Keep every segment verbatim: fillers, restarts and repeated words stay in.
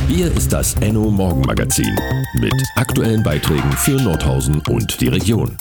Hier ist das Enno Morgenmagazin mit aktuellen Beiträgen für Nordhausen und die Region.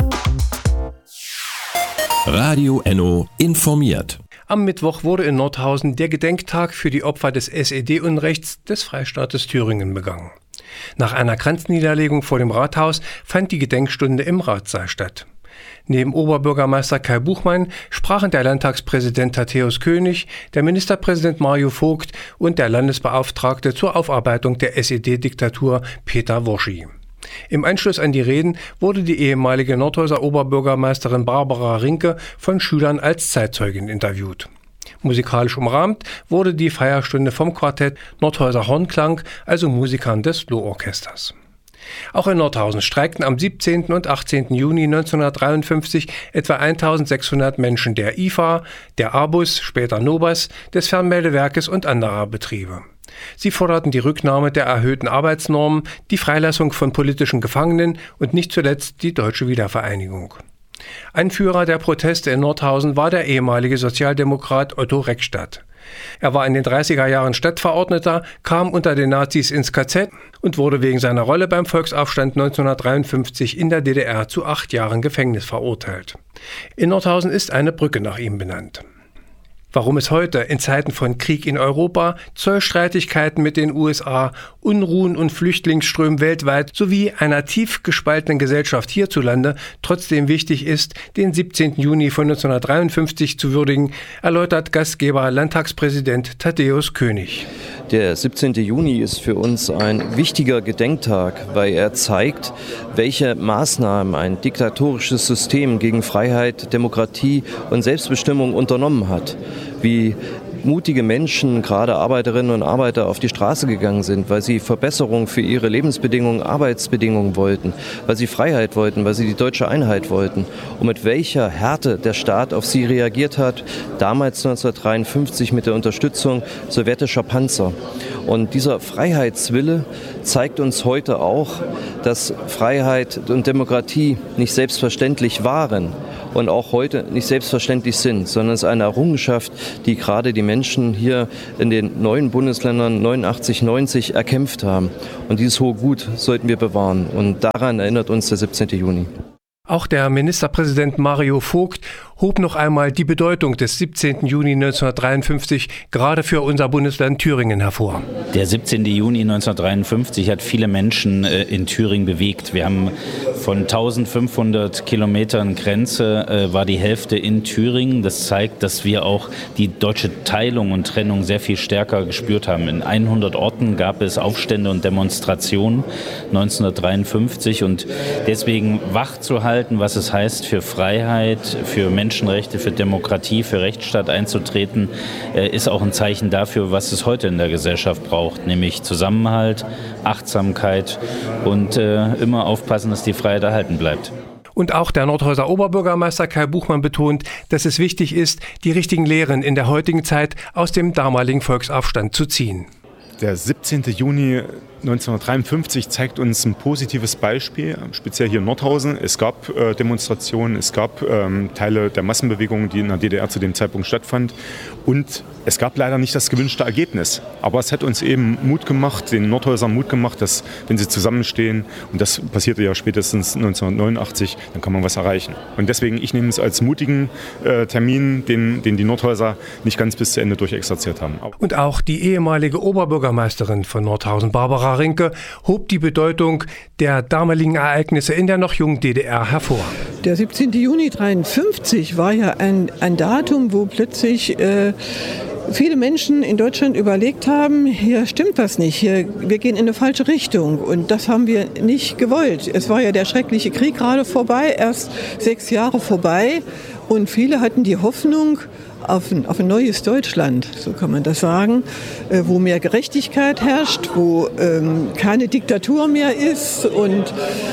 Radio Enno informiert. Am Mittwoch wurde in Nordhausen der Gedenktag für die Opfer des S E D-Unrechts des Freistaates Thüringen begangen. Nach einer Kranzniederlegung vor dem Rathaus fand die Gedenkstunde im Ratssaal statt. Neben Oberbürgermeister Kai Buchmann sprachen der Landtagspräsident Thaddäus König, der Ministerpräsident Mario Vogt und der Landesbeauftragte zur Aufarbeitung der S E D-Diktatur Peter Woschi. Im Anschluss an die Reden wurde die ehemalige Nordhauser Oberbürgermeisterin Barbara Rinke von Schülern als Zeitzeugin interviewt. Musikalisch umrahmt wurde die Feierstunde vom Quartett Nordhauser Hornklang, also Musikern des Lohorchesters. Auch in Nordhausen streikten am siebzehnten und achtzehnten Juni neunzehnhundertdreiundfünfzig etwa eintausendsechshundert Menschen der I F A, der ABUS, später Nobas, des Fernmeldewerkes und anderer Betriebe. Sie forderten die Rücknahme der erhöhten Arbeitsnormen, die Freilassung von politischen Gefangenen und nicht zuletzt die deutsche Wiedervereinigung. Anführer der Proteste in Nordhausen war der ehemalige Sozialdemokrat Otto Reckstadt. Er war in den dreißiger Jahren Stadtverordneter, kam unter den Nazis ins K Z und wurde wegen seiner Rolle beim Volksaufstand neunzehnhundertdreiundfünfzig in der D D R zu acht Jahren Gefängnis verurteilt. In Nordhausen ist eine Brücke nach ihm benannt. Warum es heute in Zeiten von Krieg in Europa, Zollstreitigkeiten mit den U S A, Unruhen und Flüchtlingsströmen weltweit sowie einer tief gespaltenen Gesellschaft hierzulande trotzdem wichtig ist, den siebzehnten Juni von neunzehnhundertdreiundfünfzig zu würdigen, erläutert Gastgeber Landtagspräsident Thaddäus König. Der siebzehnte Juni ist für uns ein wichtiger Gedenktag, weil er zeigt, welche Maßnahmen ein diktatorisches System gegen Freiheit, Demokratie und Selbstbestimmung unternommen hat. Wie mutige Menschen, gerade Arbeiterinnen und Arbeiter, auf die Straße gegangen sind, weil sie Verbesserungen für ihre Lebensbedingungen, Arbeitsbedingungen wollten, weil sie Freiheit wollten, weil sie die deutsche Einheit wollten. Und mit welcher Härte der Staat auf sie reagiert hat, damals neunzehnhundertdreiundfünfzig mit der Unterstützung sowjetischer Panzer. Und dieser Freiheitswille zeigt uns heute auch, dass Freiheit und Demokratie nicht selbstverständlich waren und auch heute nicht selbstverständlich sind, sondern es ist eine Errungenschaft, die gerade die Menschen hier in den neuen Bundesländern neunundachtzig, neunzig erkämpft haben. Und dieses hohe Gut sollten wir bewahren. Und daran erinnert uns der siebzehnte Juni. Auch der Ministerpräsident Mario Vogt hob noch einmal die Bedeutung des siebzehnten Juni neunzehnhundertdreiundfünfzig gerade für unser Bundesland Thüringen hervor. Der siebzehnte Juni neunzehnhundertdreiundfünfzig hat viele Menschen äh, in Thüringen bewegt. Wir haben von eintausendfünfhundert Kilometern Grenze äh, war die Hälfte in Thüringen. Das zeigt, dass wir auch die deutsche Teilung und Trennung sehr viel stärker gespürt haben. In hundert Orten gab es Aufstände und Demonstrationen neunzehnhundertdreiundfünfzig und deswegen wach zu halten, was es heißt, für Freiheit, für Menschenrechte, für Demokratie, für Rechtsstaat einzutreten, ist auch ein Zeichen dafür, was es heute in der Gesellschaft braucht, nämlich Zusammenhalt, Achtsamkeit und äh, immer aufpassen, dass die Freiheit erhalten bleibt. Und auch der Nordhauser Oberbürgermeister Kai Buchmann betont, dass es wichtig ist, die richtigen Lehren in der heutigen Zeit aus dem damaligen Volksaufstand zu ziehen. Der siebzehnte Juni neunzehnhundertdreiundfünfzig zeigt uns ein positives Beispiel, speziell hier in Nordhausen. Es gab äh, Demonstrationen, es gab ähm, Teile der Massenbewegung, die in der D D R zu dem Zeitpunkt stattfand. Und es gab leider nicht das gewünschte Ergebnis. Aber es hat uns eben Mut gemacht, den Nordhausern Mut gemacht, dass, wenn sie zusammenstehen, und das passierte ja spätestens neunzehnhundertneunundachtzig, dann kann man was erreichen. Und deswegen, ich nehme es als mutigen äh, Termin, den, den die Nordhauser nicht ganz bis zu Ende durchexerziert haben. Und auch die ehemalige Oberbürgermeisterin von Nordhausen, Barbara Rinke, hob die Bedeutung der damaligen Ereignisse in der noch jungen D D R hervor. Der siebzehnte Juni neunzehnhundertdreiundfünfzig war ja ein, ein Datum, wo plötzlich äh, viele Menschen in Deutschland überlegt haben, hier stimmt was nicht, hier, wir gehen in eine falsche Richtung. Und das haben wir nicht gewollt. Es war ja der schreckliche Krieg gerade vorbei, erst sechs Jahre vorbei. Und viele hatten die Hoffnung auf ein, auf ein neues Deutschland, so kann man das sagen, äh, wo mehr Gerechtigkeit herrscht, wo ähm, keine Diktatur mehr ist. Und,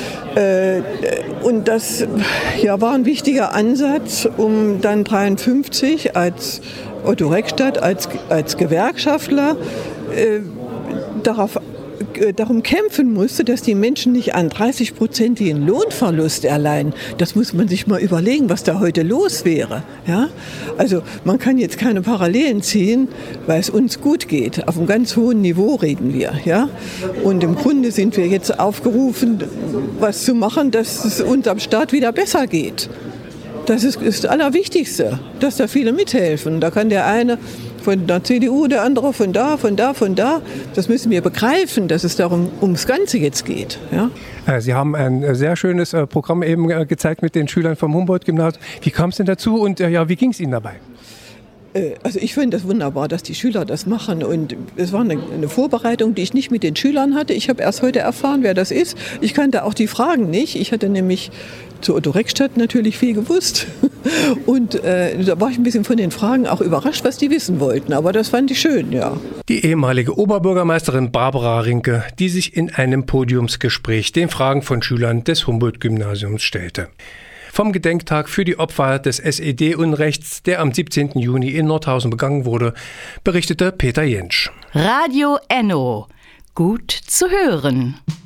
äh, und das ja, war ein wichtiger Ansatz, um dann neunzehnhundertdreiundfünfzig als Otto Reckstadt, als, als Gewerkschaftler äh, darauf darum kämpfen musste, dass die Menschen nicht an dreißig-prozentigen Lohnverlust erleiden. Das muss man sich mal überlegen, was da heute los wäre. Ja? Also man kann jetzt keine Parallelen ziehen, weil es uns gut geht. Auf einem ganz hohen Niveau reden wir. Ja? Und im Grunde sind wir jetzt aufgerufen, was zu machen, dass es uns am Staat wieder besser geht. Das ist das Allerwichtigste, dass da viele mithelfen. Da kann der eine von der C D U, der andere von da, von da, von da. Das müssen wir begreifen, dass es darum ums Ganze jetzt geht. Ja? Sie haben ein sehr schönes Programm eben gezeigt mit den Schülern vom Humboldt-Gymnasium. Wie kam es denn dazu und ja, wie ging es Ihnen dabei? Also ich finde das wunderbar, dass die Schüler das machen und es war eine, eine Vorbereitung, die ich nicht mit den Schülern hatte. Ich habe erst heute erfahren, wer das ist. Ich kannte auch die Fragen nicht. Ich hatte nämlich zu Otto Reckstadt natürlich viel gewusst und äh, da war ich ein bisschen von den Fragen auch überrascht, was die wissen wollten, aber das fand ich schön, ja. Die ehemalige Oberbürgermeisterin Barbara Rinke, die sich in einem Podiumsgespräch den Fragen von Schülern des Humboldt-Gymnasiums stellte. Vom Gedenktag für die Opfer des S E D-Unrechts, der am siebzehnten Juni in Nordhausen begangen wurde, berichtete Peter Jentsch. Radio Enno. Gut zu hören.